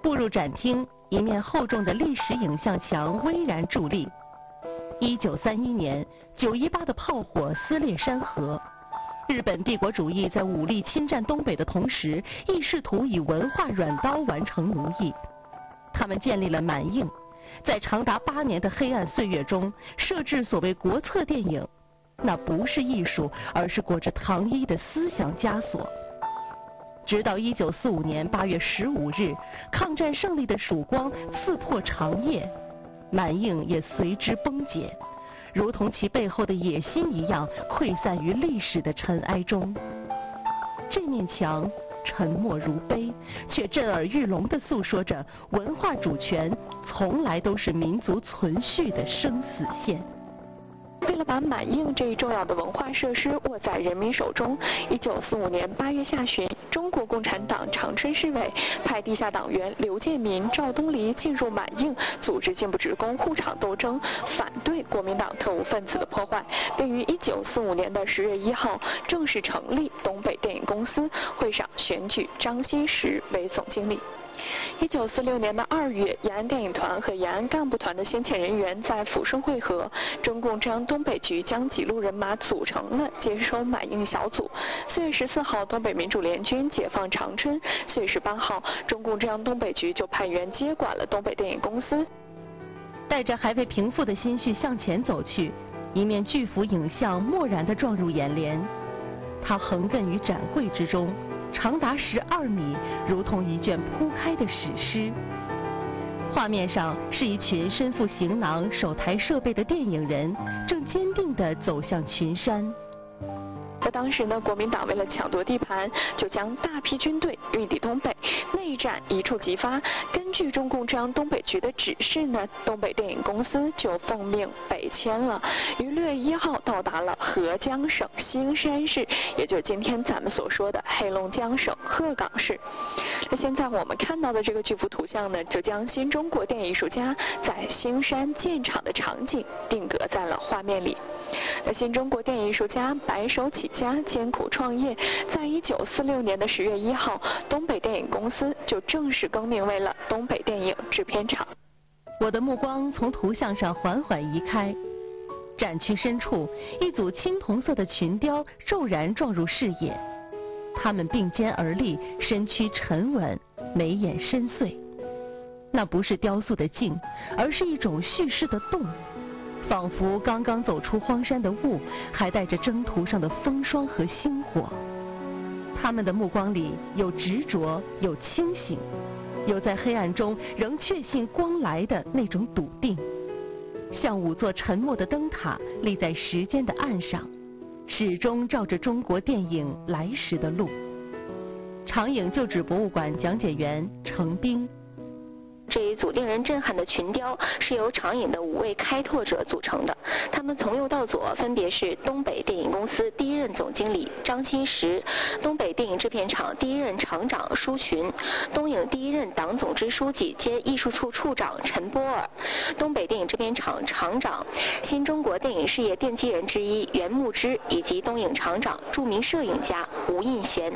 步入展厅，一面厚重的历史影像墙巍然伫立。1931年，9·18的炮火撕裂山河。日本帝国主义在武力侵占东北的同时，亦试图以文化软刀完成奴役。他们建立了满映，在长达8年的黑暗岁月中，设置所谓国策电影，那不是艺术，而是裹着糖衣的思想枷锁。直到1945年8月15日，抗战胜利的曙光刺破长夜，满映也随之崩解，如同其背后的野心一样，溃散于历史的尘埃中。这面墙沉默如碑，却震耳欲聋地诉说着文化主权从来都是民族存续的生死线。 为了把满映这一重要的文化设施握在人民手中，1945年8月下旬，中国共产党长春市委派地下党员刘建民、赵东篱进入满映，组织进步职工护场斗争，反对国民党特务分子的破坏，并于1945年的10月1号正式成立东北电影公司，会上选举张新时为总经理。1946年的2月，延安电影团和延安干部团的先遣人员在抚顺会合，中共中央东北局将几路人马组成了接收满映小组。4月14号，东北民主联军解放长春；4月18号，中共中央东北局就派员接管了东北电影公司。 带着还未平复的心绪向前走去，一面巨幅影像蓦然地撞入眼帘，它横亘于展柜之中，长达12米，如同一卷铺开的史诗。画面上是一群身负行囊、手抬设备的电影人，正坚定地走向群山。 在当时呢，国民党为了抢夺地盘，就将大批军队运抵东北，内战一触即发。根据中共中央东北局的指示呢，东北电影公司就奉命北迁了，于6月1号到达了合江省兴山市，也就是今天咱们所说的黑龙江省鹤岗市。那现在我们看到的这个巨幅图像呢，就将新中国电影艺术家在兴山建厂的场景定格在了画面里。那新中国电影艺术家白手起家，艰苦创业，在1946年的10月1号，东北电影公司就正式更名为了东北电影制片厂。 我的目光从图像上缓缓移开，展区深处，一组青铜色的群雕骤然撞入视野。他们并肩而立，身躯沉稳，眉眼深邃。那不是雕塑的静，而是一种叙事的动。仿佛刚刚走出荒山的雾，还带着征途上的风霜和星火。他们的目光里有执着，有清醒，有在黑暗中仍确信光来的那种笃定。像5座沉默的灯塔立在时间的岸上，始终照着中国电影来时的路。长影旧址博物馆讲解员程斌。 这一组令人震撼的群雕是由长影的5位开拓者组成的，他们从右到左分别是东北电影公司第1任总经理张新时，东北电影制片厂第1任厂长舒群，东影第1任党总支书记兼艺术处处长陈波尔，东北电影制片厂厂长、新中国电影事业奠基人之一袁牧之，以及东影厂长著名摄影家吴印贤。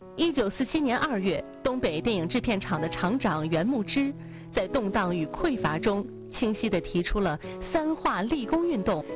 1947年2月，东北电影制片厂的厂长袁牧之在动荡与匮乏中，清晰地提出了3化立功运动。